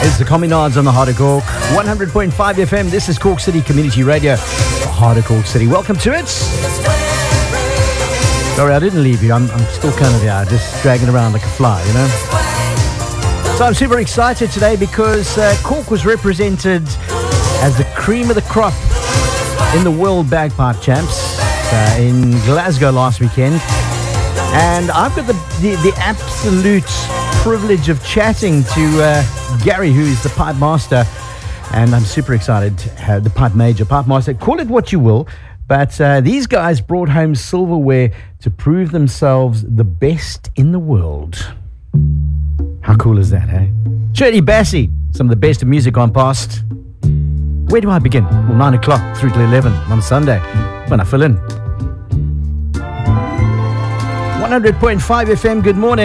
It's the Communards on the Heart of Cork. 100.5 FM. This is Cork City Community Radio. The Heart of Cork City. Welcome to it. Sorry, I didn't leave you. I'm still kind of just dragging around like a fly, you know. So I'm super excited today because Cork was represented as the cream of the crop in the World Bagpipe Champs in Glasgow last weekend. And I've got the absolute privilege of chatting to Gary, who's the pipe master, and I'm super excited to have the pipe major, pipe master, call it what you will, but these guys brought home silverware to prove themselves the best in the world. How cool is that, eh? Shirley Bassey, some of the best of music on past. Where do I begin? Well, 9 o'clock through to 11 on Sunday when I fill in. 100.5 FM, good morning.